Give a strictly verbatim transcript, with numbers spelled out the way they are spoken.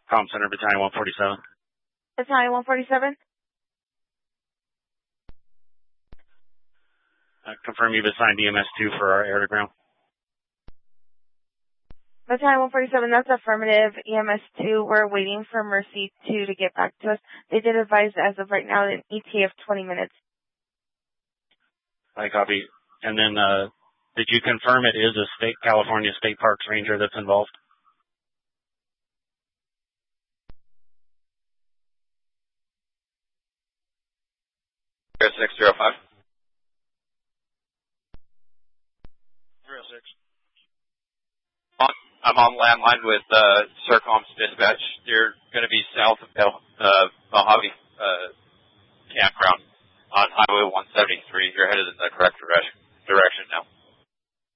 Comm Center, Battalion one forty-seven. Battalion one forty-seven? Uh, confirm you've assigned E M S two for our air to ground. Battalion one forty-seven, that's affirmative. E M S two, we're waiting for Mercy two to get back to us. They did advise as of right now an E T A of twenty minutes. I copy. And then, uh, did you confirm it is a state, California State Parks Ranger that's involved? six zero five. zero six. On, I'm on landline with uh, Sercom's dispatch. You're going to be south of uh, Mojave uh, campground on Highway one seventy-three. You're headed in the correct direction, direction now.